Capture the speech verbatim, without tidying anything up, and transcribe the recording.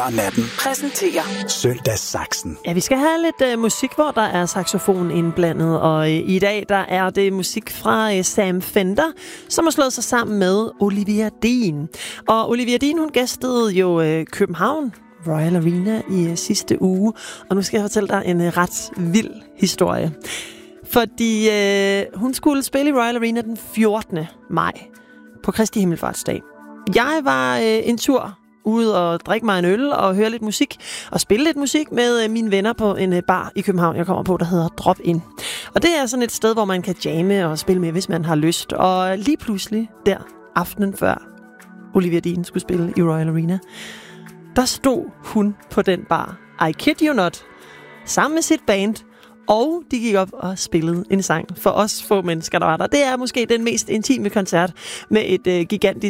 Natten præsenterer Søndagssaksen. Ja, vi skal have lidt uh, musik, hvor der er saxofon indblandet, og uh, i dag der er det musik fra uh, Sam Fender, som har slået sig sammen med Olivia Dean. Og Olivia Dean, hun gæstede jo uh, København Royal Arena i uh, sidste uge, og nu skal jeg fortælle dig en uh, ret vild historie. Fordi uh, hun skulle spille i Royal Arena den fjortende maj på Kristi Himmelfartsdag. Jeg var uh, en tur ude og drikke mig en øl og høre lidt musik og spille lidt musik med mine venner på en bar i København, jeg kommer på, der hedder Drop In. Og det er sådan et sted, hvor man kan jamme og spille med, hvis man har lyst. Og lige pludselig, der aftenen før Olivia Dean skulle spille i Royal Arena, der stod hun på den bar, I kid you not, sammen med sit band, og de gik op og spillede en sang for os få mennesker, der var der. Det er måske den mest intime koncert med et øh, gigantisk